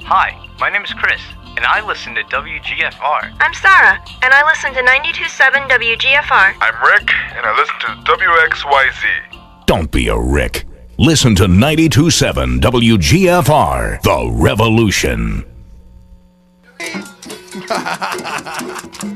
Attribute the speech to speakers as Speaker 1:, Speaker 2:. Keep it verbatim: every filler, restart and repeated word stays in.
Speaker 1: Hi, my name is Chris, and I listen to W G F R.
Speaker 2: I'm Sarah, and I listen to ninety-two point seven W G F R.
Speaker 3: I'm Rick, and I listen to W X Y Z.
Speaker 4: Don't be a Rick. Listen to ninety-two point seven W G F R, The Revolution.